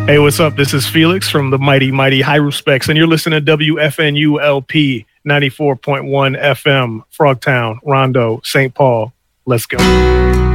Hey, what's up? This is Felix from the Mighty Mighty High Respects, and you're listening to WFNULP 94.1 FM, Frogtown, Rondo, St. Paul. Let's go.